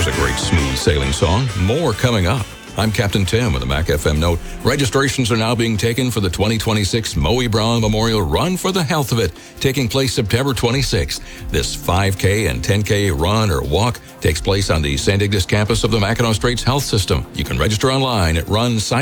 was a great smooth sailing song. More coming up. I'm Captain Tim with the Mac FM note. Registrations are now being taken for the 2026 Moe Brown Memorial Run for the Health of It, taking place September 26th. This 5K and 10K run or walk takes place on the St. Ignace campus of the Mackinac Straits Health System. You can register online at